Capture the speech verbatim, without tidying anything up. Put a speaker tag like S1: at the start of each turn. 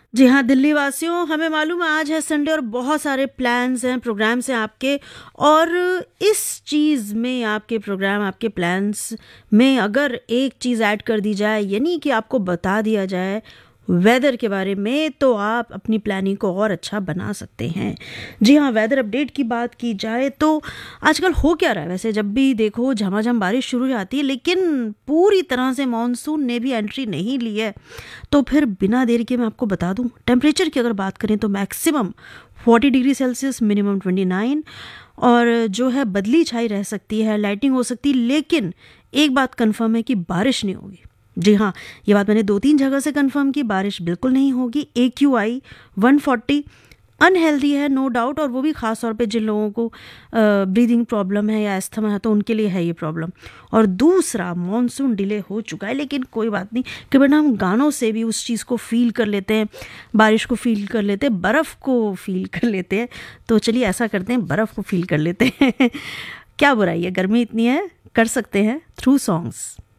S1: जी हाँ, दिल्ली वासियों, हमें मालूम है आज है संडे और बहुत सारे प्लान्स हैं, प्रोग्राम्स हैं आपके। और इस चीज़ में आपके प्रोग्राम, आपके प्लान्स में अगर एक चीज़ ऐड कर दी जाए, यानी कि आपको बता दिया जाए वेदर के बारे में, तो आप अपनी प्लानिंग को और अच्छा बना सकते हैं। जी हाँ, वेदर अपडेट की बात की जाए तो आजकल हो क्या रहा है, वैसे जब भी देखो झमाझम बारिश शुरू हो जाती है, लेकिन पूरी तरह से मानसून ने भी एंट्री नहीं ली है। तो फिर बिना देर के मैं आपको बता दूं, टेम्परेचर की अगर बात करें तो मैक्सिमम चालीस डिग्री सेल्सियस, मिनिमम उनतीस, और जो है बदली छाई रह सकती है, लाइटिंग हो सकती है, लेकिन एक बात कंफर्म है कि बारिश नहीं होगी। जी हाँ, ये बात मैंने दो तीन जगह से कंफर्म की, बारिश बिल्कुल नहीं होगी। ए Q I one forty unhealthy है, नो डाउट, और वो भी ख़ास तौर पे जिन लोगों को ब्रीदिंग प्रॉब्लम है या अस्थमा है, तो उनके लिए है ये प्रॉब्लम। और दूसरा, मॉनसून डिले हो चुका है, लेकिन कोई बात नहीं, कि बेटा हम गानों से भी उस चीज़ को फील कर लेते हैं, बारिश को फील कर लेते हैं, बर्फ़ को फील कर लेते हैं। तो चलिए ऐसा करते हैं, बर्फ़ को फील कर लेते हैं। क्या बुराई है, गर्मी इतनी है, कर सकते हैं थ्रू सॉन्ग्स।